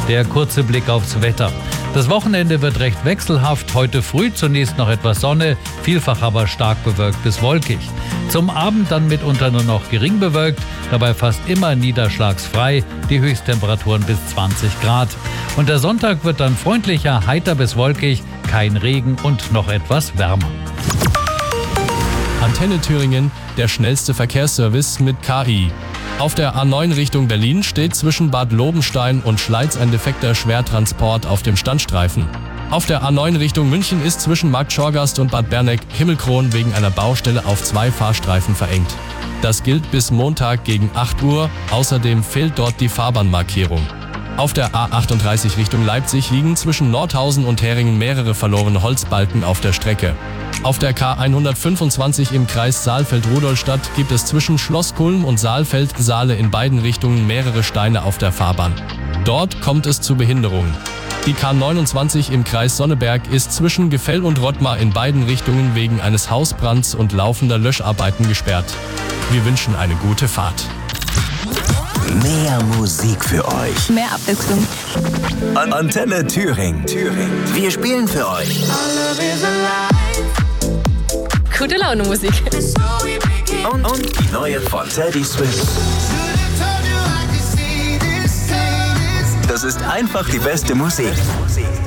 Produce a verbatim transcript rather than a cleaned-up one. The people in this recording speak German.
Der kurze Blick aufs Wetter. Das Wochenende wird recht wechselhaft. Heute früh zunächst noch etwas Sonne, vielfach aber stark bewölkt bis wolkig. Zum Abend dann mitunter nur noch gering bewölkt, dabei fast immer niederschlagsfrei, die Höchsttemperaturen bis zwanzig Grad. Und der Sonntag wird dann freundlicher, heiter bis wolkig, kein Regen und noch etwas wärmer. Antenne Thüringen, der schnellste Verkehrsservice mit K I. Auf der A neun Richtung Berlin steht zwischen Bad Lobenstein und Schleiz ein defekter Schwertransport auf dem Standstreifen. Auf der A neun Richtung München ist zwischen Markt Schorgast und Bad Berneck-Himmelkron wegen einer Baustelle auf zwei Fahrstreifen verengt. Das gilt bis Montag gegen acht Uhr, außerdem fehlt dort die Fahrbahnmarkierung. Auf der A achtunddreißig Richtung Leipzig liegen zwischen Nordhausen und Heringen mehrere verlorene Holzbalken auf der Strecke. Auf der K hundertfünfundzwanzig im Kreis Saalfeld-Rudolstadt gibt es zwischen Schloss Kulm und Saalfeld-Saale in beiden Richtungen mehrere Steine auf der Fahrbahn. Dort kommt es zu Behinderungen. Die K neunundzwanzig im Kreis Sonneberg ist zwischen Gefell und Rottmar in beiden Richtungen wegen eines Hausbrands und laufender Löscharbeiten gesperrt. Wir wünschen eine gute Fahrt. Mehr Musik für euch. Mehr Abwechslung. An Antenne Thüringen. Thüringen. Wir spielen für euch. Gute Laune Musik. Und, und die neue von Teddy Swims. Das ist einfach die beste Musik.